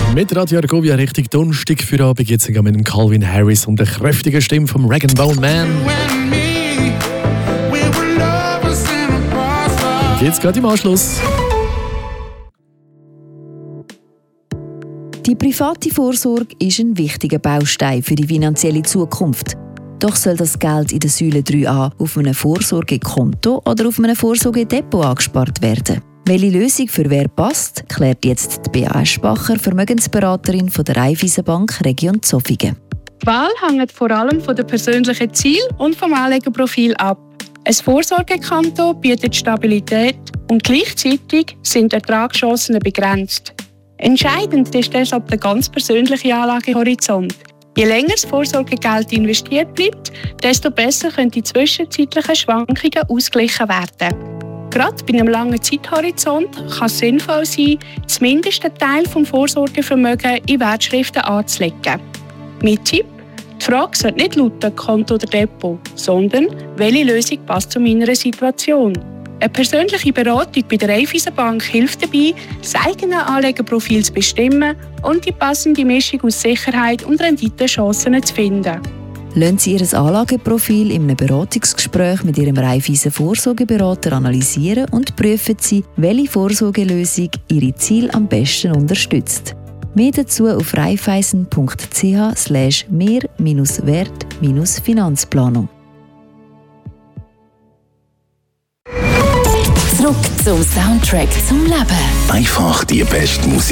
Mit Radio Argovia Richtung Donnerstag für Abend jetzt mit dem Calvin Harris und der kräftigen Stimme vom Rag & Bone Man. Jetzt gerade im Anschluss. Die private Vorsorge ist ein wichtiger Baustein für die finanzielle Zukunft. Doch soll das Geld in der Säule 3a auf einem Vorsorgekonto oder auf einem Vorsorgedepot angespart werden? Welche Lösung für wer passt, klärt jetzt die Bea Eschbacher, Vermögensberaterin von der Raiffeisenbank Region Zofingen. Die Wahl hängt vor allem von den persönlichen Zielen und vom Anlegerprofil ab. Ein Vorsorgekonto bietet Stabilität und gleichzeitig sind Ertragschancen begrenzt. Entscheidend ist deshalb der ganz persönliche Anlagehorizont. Je länger das Vorsorgegeld investiert bleibt, desto besser können die zwischenzeitlichen Schwankungen ausgeglichen werden. Gerade bei einem langen Zeithorizont kann es sinnvoll sein, zumindest einen Teil des Vorsorgevermögens in Wertschriften anzulegen. Mein Tipp: Die Frage sollte nicht lauten Konto oder Depot, sondern welche Lösung passt zu meiner Situation. Eine persönliche Beratung bei der Raiffeisenbank hilft dabei, das eigene Anlegerprofil zu bestimmen und die passende Mischung aus Sicherheit und Renditechancen zu finden. Lassen Sie Ihr Anlageprofil in einem Beratungsgespräch mit Ihrem Raiffeisen-Vorsorgeberater analysieren und prüfen Sie, welche Vorsorgelösung Ihre Ziele am besten unterstützt. Mehr dazu auf raiffeisen.ch/mehr-wert-finanzplanung. Zurück zum Soundtrack zum Leben. Einfach die beste Musik.